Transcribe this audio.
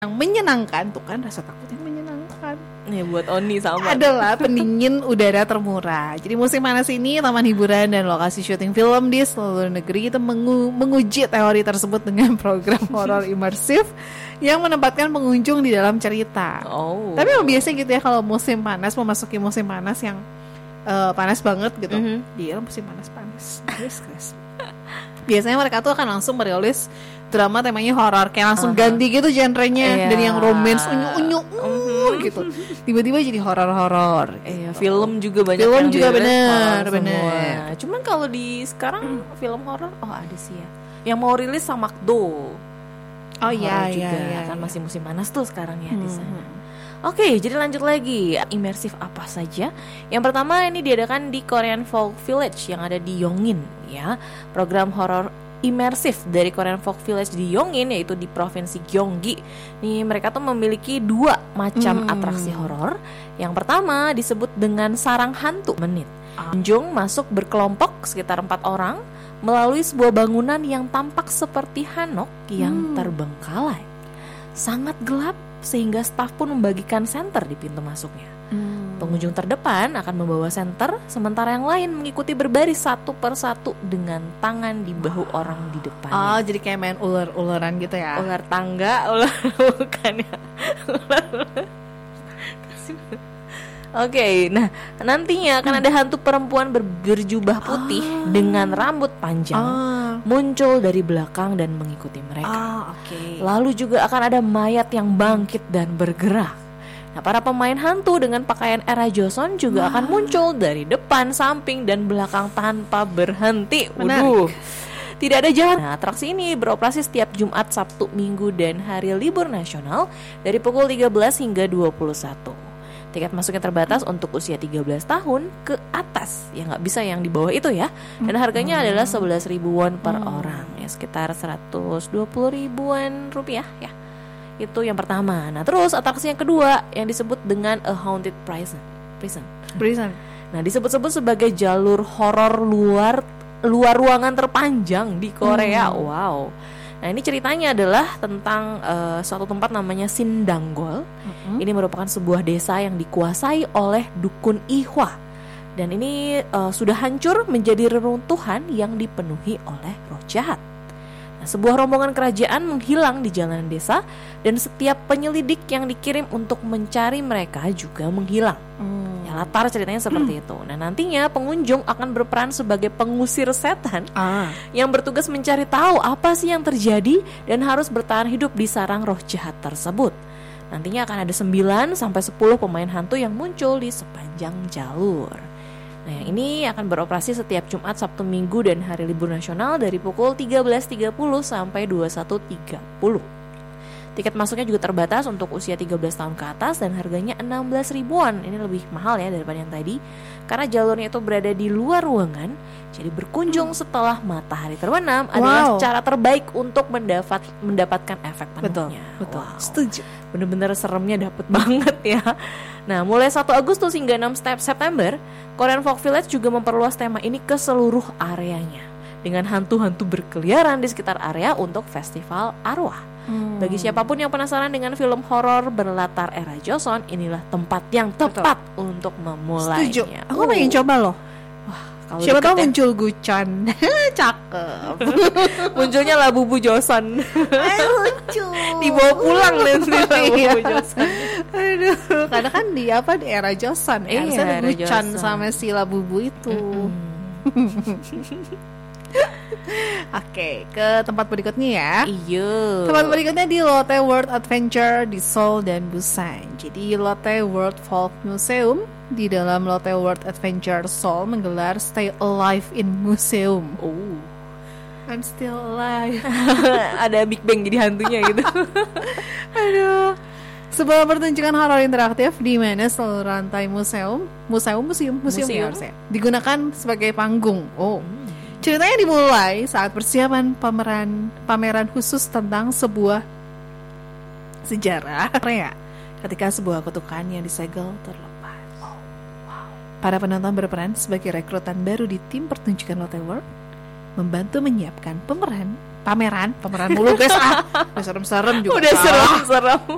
yang menyenangkan tuh kan, rasa takut yang menyenangkan. Ya buat Oni sama Adalah pendingin udara termurah. Jadi musim panas ini taman hiburan dan lokasi syuting film di seluruh negeri itu menguji teori tersebut dengan program horor imersif yang menempatkan pengunjung di dalam cerita. Tapi yang biasa gitu ya, kalau musim panas, memasuki musim panas yang panas banget gitu. Dia musim panas-panas. Terus. Biasanya mereka tuh akan langsung merilis drama temanya horor, kayak langsung ganti gitu genrenya, dari yang romance unyu-unyu gitu tiba-tiba jadi horor-horor. Film juga banyak. Film yang juga benar. Cuman kalau di sekarang film horor ada sih ya. Yang mau rilis Samakdo. Kan masih musim panas tuh sekarang ya di sana. Oke, jadi lanjut lagi. Imersif apa saja? Yang pertama ini diadakan di Korean Folk Village yang ada di Yongin ya. Program horor imersif dari Korean Folk Village di Yongin, yaitu di provinsi Gyeonggi. Nih mereka tuh memiliki 2 macam atraksi horor. Yang pertama disebut dengan sarang hantu menit. Pengunjung masuk berkelompok sekitar 4 orang melalui sebuah bangunan yang tampak seperti hanok yang terbengkalai. Sangat gelap sehingga staf pun membagikan senter di pintu masuknya. Pengunjung terdepan akan membawa senter, sementara yang lain mengikuti berbaris satu persatu dengan tangan di bahu orang di depannya. Jadi kayak main ular-ularan gitu ya. Ular tangga, ular bukan ya. Oke, nah nantinya akan ada hantu perempuan berjubah putih dengan rambut panjang muncul dari belakang dan mengikuti mereka. Lalu juga akan ada mayat yang bangkit dan bergerak. Nah, para pemain hantu dengan pakaian era Joseon juga akan muncul dari depan, samping, dan belakang tanpa berhenti. Waduh, tidak ada jalan. Nah, atraksi ini beroperasi setiap Jumat, Sabtu, Minggu, dan hari libur nasional dari pukul 13 hingga 21. Tiket masuknya terbatas untuk usia 13 tahun ke atas. Ya nggak bisa yang di bawah itu ya. Dan harganya adalah 11.000 won per orang, ya sekitar 120 ribuan rupiah ya. Itu yang pertama. Nah terus atraksi yang kedua yang disebut dengan A Haunted Prison. Nah disebut-sebut sebagai jalur horor luar ruangan terpanjang di Korea. Wow. Nah ini ceritanya adalah tentang suatu tempat namanya Sindanggol. Ini merupakan sebuah desa yang dikuasai oleh dukun Ihwa. Dan ini sudah hancur menjadi reruntuhan yang dipenuhi oleh roh jahat. Nah, sebuah rombongan kerajaan menghilang di jalanan desa dan setiap penyelidik yang dikirim untuk mencari mereka juga menghilang. Ya, latar ceritanya seperti itu. Nah nantinya pengunjung akan berperan sebagai pengusir setan yang bertugas mencari tahu apa sih yang terjadi dan harus bertahan hidup di sarang roh jahat tersebut. Nantinya akan ada 9 sampai 10 pemain hantu yang muncul di sepanjang jalur. Nah yang ini akan beroperasi setiap Jumat, Sabtu, Minggu, dan hari libur nasional dari pukul 13.30 sampai 21.30. Tiket masuknya juga terbatas untuk usia 13 tahun ke atas dan harganya 16 ribuan. Ini lebih mahal ya daripada yang tadi, karena jalurnya itu berada di luar ruangan. Jadi berkunjung setelah matahari terbenam adalah cara terbaik untuk mendapatkan efek penuhnya. Betul. Setuju. Bener-bener seremnya dapet banget ya. Nah mulai 1 Agustus hingga 6 September, Korean Folk Village juga memperluas tema ini ke seluruh areanya dengan hantu-hantu berkeliaran di sekitar area untuk festival arwah. Bagi siapapun yang penasaran dengan film horor berlatar era Joseon, inilah tempat yang tepat untuk memulainya. Setuju. Aku pengen coba loh. Siapa tahu muncul Guchan. Cakep. Munculnya Labubu Joseon. Lucu. Dibawa pulang nanti Labubu Joseon. Aduh, karena kan di era Joseon ya. Ada Guchan sama si Labubu itu. Oke, ke tempat berikutnya ya. Iya. Tempat berikutnya di Lotte World Adventure di Seoul dan Busan. Jadi Lotte World Folk Museum di dalam Lotte World Adventure Seoul menggelar Stay Alive in Museum. I'm still alive. Ada Big Bang jadi hantunya gitu. Aduh. Sebuah pertunjukan horor interaktif di mana seluruh rantai museum ya harusnya digunakan sebagai panggung. Ceritanya dimulai saat persiapan pameran khusus tentang sebuah sejarah Korea ketika sebuah kutukan yang disegel terlepas. Para penonton berperan sebagai rekrutan baru di tim pertunjukan Lotte World, membantu menyiapkan pameran mulu guys. Udah serem-serem juga. Udah serem-serem.